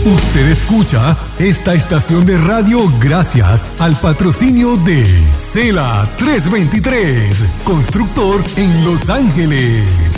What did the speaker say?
Usted escucha esta estación de radio gracias al patrocinio de Cela 323, constructor en Los Ángeles.